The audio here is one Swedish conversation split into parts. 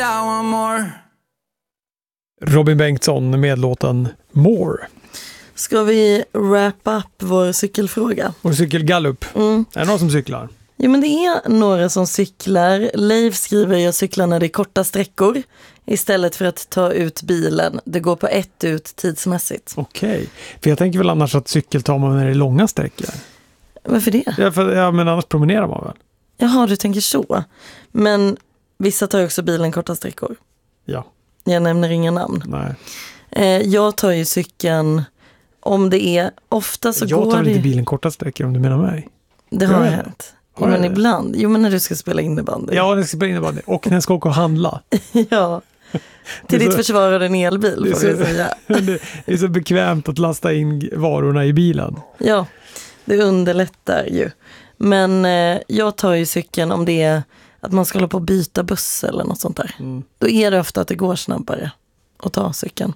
Robin Bengtsson med låten More. Ska vi wrap up vår cykelfråga? Och cykelgallup. Är det någon som cyklar? Jo, men det är några som cyklar. Leif skriver, jag cyklar när det är korta sträckor istället för att ta ut bilen. Det går på ett ut tidsmässigt. Okej. För jag tänker väl annars att cykel tar man när det är långa sträckor. Varför det? Ja, men annars promenerar man väl? Jaha, du tänker så. Men vissa tar ju också bilen korta sträckor. Ja. Jag nämner inga namn. Nej. Jag tar ju cykeln om det är ofta så går det... Jag tar inte bilen korta sträckor om du menar mig. Det har hänt. Jo, men ibland. Jo, men när du ska spela innebandy. Ja, när jag ska spela innebandy. Och när jag ska åka och handla. Ja. Till ditt försvar av en elbil, får vi säga. Det är så bekvämt att lasta in varorna i bilen. Ja, det underlättar ju. Men jag tar ju cykeln om det är att man ska hålla på att byta buss eller något sånt där. Då är det ofta att det går snabbare att ta cykeln.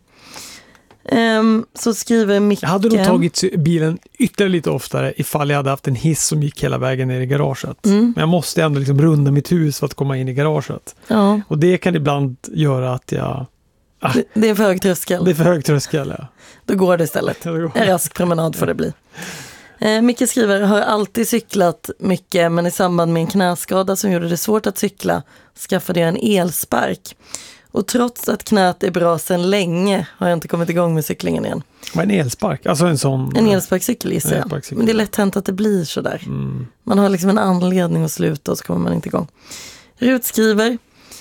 Så skriver Micke... Jag hade nog tagit bilen ytterligare lite oftare ifall jag hade haft en hiss som gick hela vägen ner i garaget. Men jag måste ändå liksom runda mitt hus för att komma in i garaget. Ja. Och det kan ibland göra att jag... Det är för hög tröskel. Det är för hög tröskel, ja. Då går det istället. En rask promenad får det bli. Micke skriver, har alltid cyklat mycket, men i samband med en knäskada som gjorde det svårt att cykla skaffade jag en elspark. Och trots att knät är bra sedan länge har jag inte kommit igång med cyklingen igen. Vad är en elspark? Alltså en sån... En elsparkcykel gissar jag. Men det är lätt hänt att det blir sådär. Man har liksom en anledning att sluta och så kommer man inte igång. Rut skriver,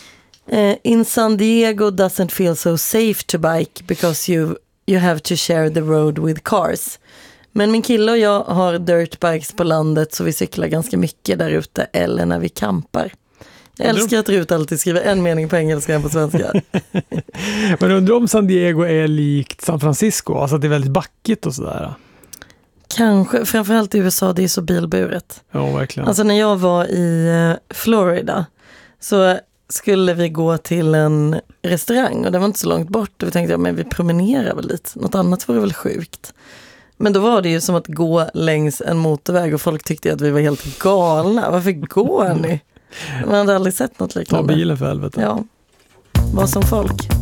in San Diego doesn't feel so safe to bike because you have to share the road with cars. Men min kille och jag har dirtbikes på landet så vi cyklar ganska mycket där ute eller när vi campar. Jag älskar att Rut alltid skriver en mening på engelska och en på svenska. Men undrar om San Diego är likt San Francisco? Alltså att det är väldigt backigt och sådär. Kanske, framförallt i USA, det är så bilburet. Ja, verkligen. Alltså när jag var i Florida så skulle vi gå till en restaurang och det var inte så långt bort. Och vi tänkte, men vi promenerar väl lite. Något annat vore väl sjukt. Men då var det ju som att gå längs en motorväg och folk tyckte att vi var helt galna. Varför går ni? Man hade aldrig sett något liknande. Ta bilen för helvete. Ja, var som folk.